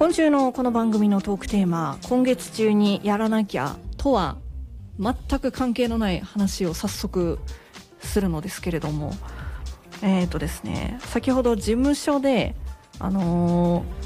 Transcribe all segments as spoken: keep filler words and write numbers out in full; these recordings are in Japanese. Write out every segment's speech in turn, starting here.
今週のこの番組のトークテーマ、今月中にやらなきゃとは全く関係のない話を早速するのですけれども、えーとですね、先ほど事務所であのー、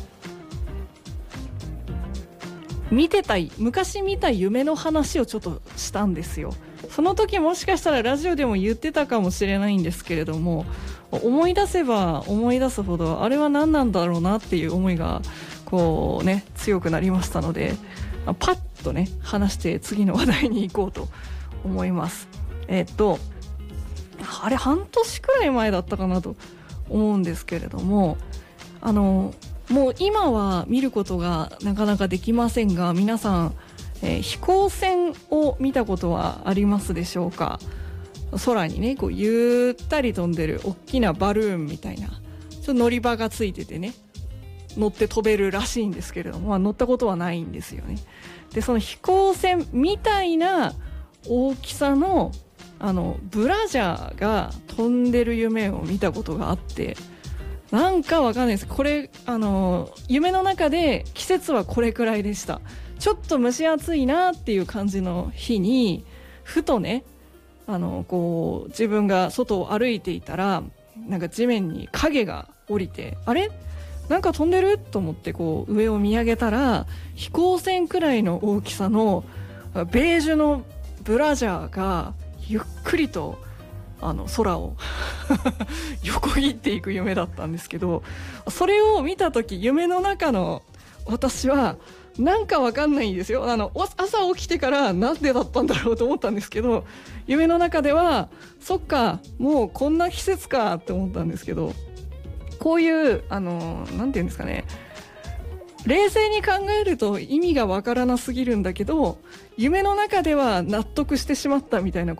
見てた昔見た夢の話をちょっとしたんですよ。その時もしかしたらラジオでも言ってたかもしれないんですけれども、思い出せば思い出すほどあれは何なんだろうなっていう思いがこうね強くなりましたので、パッとね話して次の話題に行こうと思います。えっとあれ半年くらい前だったかなと思うんですけれども、あのもう今は見ることがなかなかできませんが、皆さん、えー、飛行船を見たことはありますでしょうか。空にねこうゆったり飛んでる大きなバルーンみたいなちょっと乗り場がついててね、乗って飛べるらしいんですけれども、まあ、乗ったことはないんですよね。でその飛行船みたいな大きさのあのブラジャーが飛んでる夢を見たことがあって、なんかわかんないです。これあの夢の中で季節はこれくらいでした。ちょっと蒸し暑いなっていう感じの日にふとね、あのこう自分が外を歩いていたらなんか地面に影が降りて、あれなんか飛んでると思ってこう上を見上げたら、飛行船くらいの大きさのベージュのブラジャーがゆっくりとあの空を横切っていく夢だったんですけど、それを見た時夢の中の私はなんかわかんないんですよ。あの朝起きてからなんでだったんだろうと思ったんですけど、夢の中ではそっかもうこんな季節かって思ったんですけど、こういうあのなんていうんですかね、冷静に考えると意味がわからなすぎるんだけど夢の中では納得してしまったみたいな